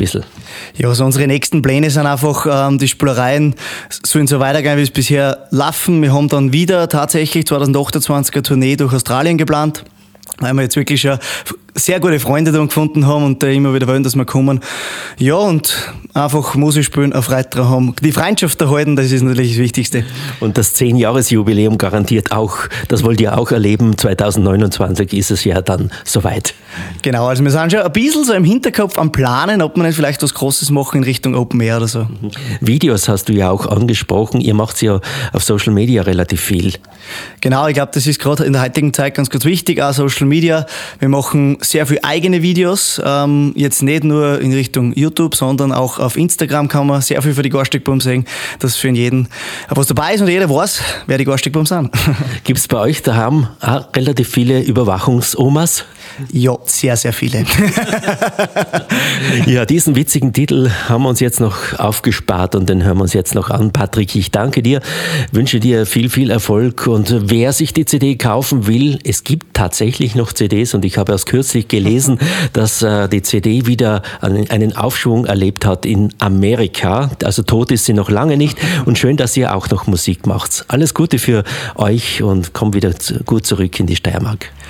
bisschen? Ja, also unsere nächsten Pläne sind einfach, die Spielereien sollen so weitergehen, wie es bisher laufen. Wir haben dann wieder tatsächlich 2028 eine Tournee durch Australien geplant, weil wir jetzt wirklich schon sehr gute Freunde dann gefunden haben und immer wieder wollen, dass wir kommen. Ja, und einfach Musik spielen, eine Freude daran haben. Die Freundschaft erhalten, das ist natürlich das Wichtigste. Und das 10-Jahres-Jubiläum garantiert auch, das wollt ihr auch erleben. 2029 ist es ja dann soweit. Genau, also wir sind schon ein bisschen so im Hinterkopf am Planen, ob wir nicht vielleicht was Großes machen in Richtung Open Air oder so. Videos hast du ja auch angesprochen. Ihr macht ja auf Social Media relativ viel. Genau, ich glaube, das ist gerade in der heutigen Zeit ganz, ganz wichtig, auch Social Media. Wir machen sehr viele eigene Videos, jetzt nicht nur in Richtung YouTube, sondern auch auf Instagram kann man sehr viel für die Garstig-Bum sehen, dass für jeden was dabei ist und jeder weiß, wer die Garstig-Bum sind. Gibt es bei euch daheim auch relativ viele Überwachungsomas? Ja, sehr, sehr viele. Ja, diesen witzigen Titel haben wir uns jetzt noch aufgespart und den hören wir uns jetzt noch an. Patrick, ich danke dir, wünsche dir viel, viel Erfolg und wer sich die CD kaufen will, es gibt tatsächlich noch CDs und ich habe erst kürzlich gelesen, dass die CD wieder einen Aufschwung erlebt hat in Amerika. Also tot ist sie noch lange nicht und schön, dass ihr auch noch Musik macht. Alles Gute für euch und komm wieder gut zurück in die Steiermark.